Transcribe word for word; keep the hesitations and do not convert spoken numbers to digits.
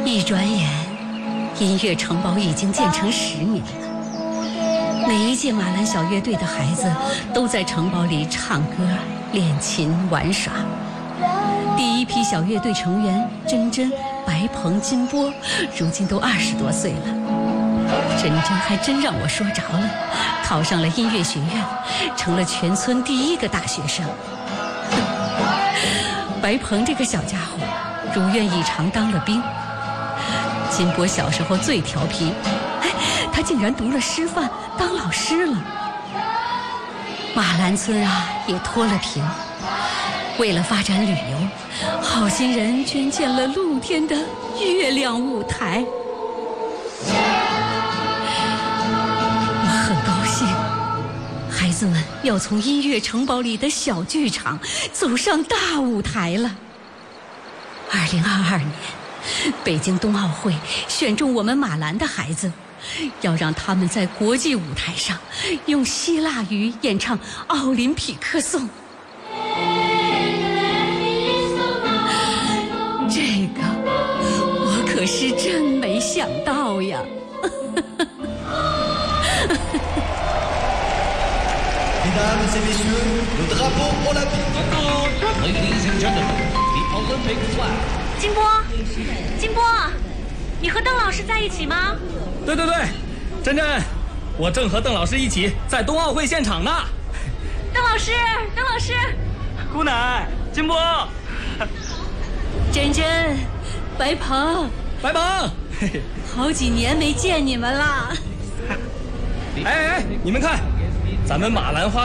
一转眼，音乐城堡已经建成十年了。每一届马兰小乐队的孩子都在城堡里唱歌、练琴、玩耍。第一批小乐队成员珍珍、白鹏、金波，如今都二十多岁了。珍珍还真让我说着了，考上了音乐学院，成了全村第一个大学生。白鹏这个小家伙如愿以偿当了兵。金波小时候最调皮，哎，他竟然读了师范当老师了。马兰村啊也脱了贫，为了发展旅游，好心人捐建了露天的月亮舞台。我很高兴，孩子们要从音乐城堡里的小剧场走上大舞台了。二零二二年，北京冬奥会选中我们马兰的孩子，要让他们在国际舞台上用希腊语演唱《奥林匹克颂》。这个我可是真没想到呀！ Mesdames et messieurs, le drapeau olympique. Ladies and gentlemen, the Olympic flag. 金波，金波，你和邓老师在一起吗？ 对对对，珍珍，我正和邓老师一起在冬奥会现场呢。 邓老师，邓老师， 姑奶，金波， 珍珍，白鹏， 白鹏， 好几年没见你们了。 哎哎，你们看，咱们马兰花